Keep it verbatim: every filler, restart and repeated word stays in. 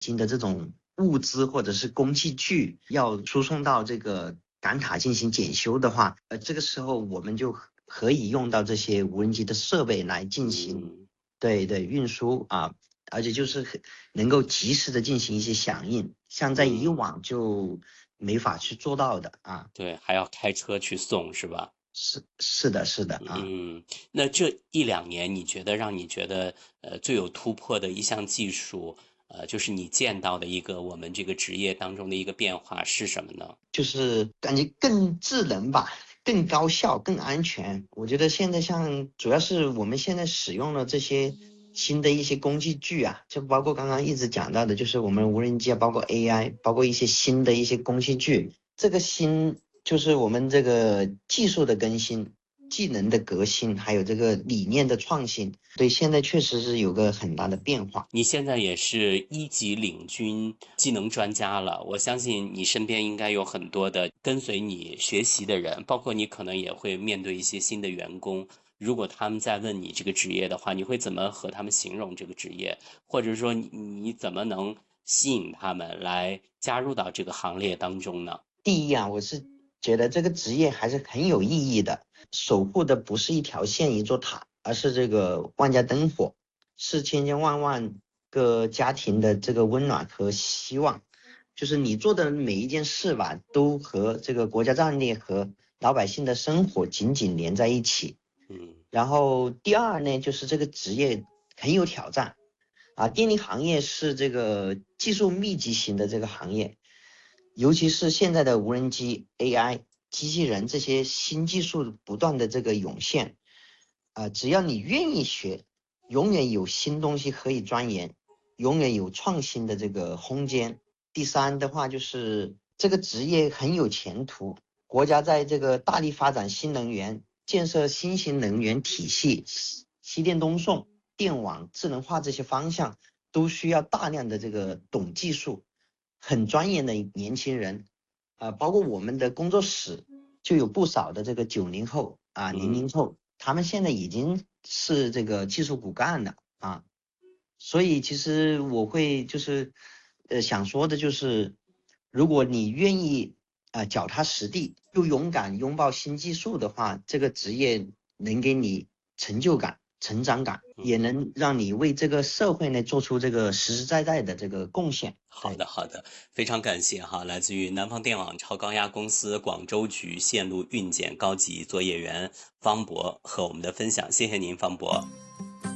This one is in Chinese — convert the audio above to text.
新的这种物资或者是工具具要输送到这个港塔进行检修的话，呃，这个时候我们就可以用到这些无人机的设备来进行、 嗯、 对对运输啊，而且就是能够及时的进行一些响应，像在以往就没法去做到的啊。 对，还要开车去送是吧？ 是是的是的啊。 嗯，那这一两年你觉得让你觉得呃最有突破的一项技术，呃，就是你见到的一个我们这个职业当中的一个变化是什么呢？ 就是感觉更智能吧，更高效、更安全。我觉得现在像主要是我们现在使用了这些新的一些工具具啊，就包括刚刚一直讲到的，就是我们无人机啊，包括 A I，包括一些新的一些工具具。这个新就是我们这个技术的更新、技能的革新，还有这个理念的创新，对现在确实是有个很大的变化。 你现在也是一级领军技能专家了，我相信你身边应该有很多的跟随你学习的人，包括你可能也会面对一些新的员工。如果他们在问你这个职业的话，你会怎么和他们形容这个职业？或者说你你怎么能吸引他们来加入到这个行列当中呢？ 第一啊，我是觉得这个职业还是很有意义的，守护的不是一条线一座塔，而是这个万家灯火，是千千万万个家庭的这个温暖和希望。就是你做的每一件事吧，都和这个国家战略和老百姓的生活紧紧连在一起。 嗯然后第二呢，就是这个职业很有挑战啊，电力行业是这个技术密集型的这个行业。尤其是现在的无人机、A I、机器人这些新技术不断的这个涌现，啊、呃，只要你愿意学，永远有新东西可以钻研，永远有创新的这个空间。第三的话就是这个职业很有前途，国家在这个大力发展新能源，建设新型能源体系、西电东送、电网、智能化这些方向，都需要大量的这个懂技术、很专业的年轻人，啊、呃，包括我们的工作室就有不少的这个九零后啊、零零后，他们现在已经是这个技术骨干了啊。所以其实我会就是呃想说的就是，如果你愿意啊、呃、脚踏实地，又勇敢拥抱新技术的话，这个职业能给你成就感、成长感，也能让你为这个社会呢做出这个实实在在的这个贡献。 好的，好的，非常感谢哈，来自于南方电网超高压公司广州局线路运检高级作业员方博和我们的分享，谢谢您，方博。